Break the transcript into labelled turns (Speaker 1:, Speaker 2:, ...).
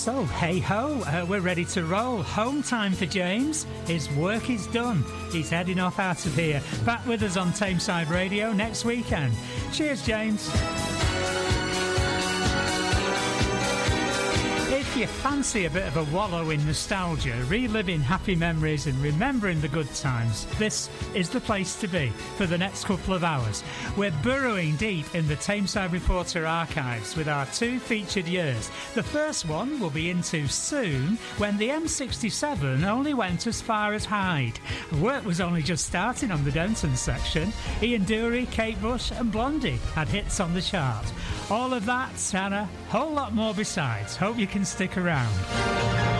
Speaker 1: So, hey ho, we're ready to roll. Home time for James. His work is done. He's heading off out of here. Back with us on Tameside Radio next weekend. Cheers, James. If you fancy a bit of a wallow in nostalgia, reliving happy memories and remembering the good times, this is the place to be for the next couple of hours. We're burrowing deep in the Tameside Reporter archives with our 2 featured years. The first one we'll be into soon, when the M67 only went as far as Hyde. Work was only just starting on the Denton section. Ian Dury, Kate Bush and Blondie had hits on the chart. All of that and a whole lot more besides. Hope you can stick around.